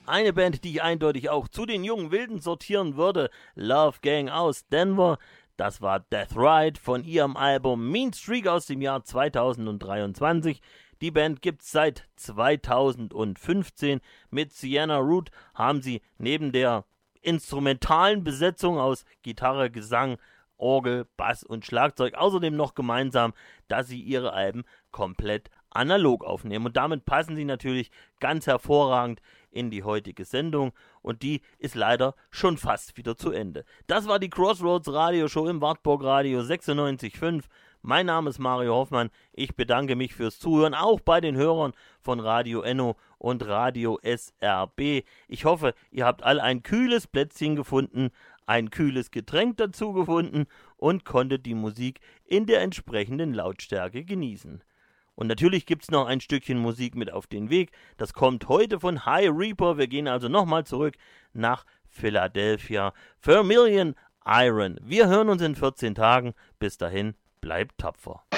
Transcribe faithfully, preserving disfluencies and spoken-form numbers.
Eine Band, die ich eindeutig auch zu den jungen Wilden sortieren würde, Love Gang aus Denver. Das war Death Ride von ihrem Album Mean Streak aus dem Jahr zweitausenddreiundzwanzig. Die Band gibt's seit zweitausendfünfzehn. Mit Sienna Root haben sie neben der instrumentalen Besetzung aus Gitarre, Gesang, Orgel, Bass und Schlagzeug außerdem noch gemeinsam, dass sie ihre Alben komplett analog aufnehmen. Und damit passen sie natürlich ganz hervorragend in die heutige Sendung. Und die ist leider schon fast wieder zu Ende. Das war die Crossroads Radioshow im Wartburg Radio sechsundneunzig Komma fünf. Mein Name ist Mario Hoffmann. Ich bedanke mich fürs Zuhören, auch bei den Hörern von Radio Enno und Radio S R B. Ich hoffe, ihr habt alle ein kühles Plätzchen gefunden, ein kühles Getränk dazu gefunden und konntet die Musik in der entsprechenden Lautstärke genießen. Und natürlich gibt's noch ein Stückchen Musik mit auf den Weg. Das kommt heute von High Reaper. Wir gehen also nochmal zurück nach Philadelphia. Vermilion Iron. Wir hören uns in vierzehn Tagen. Bis dahin, bleibt tapfer.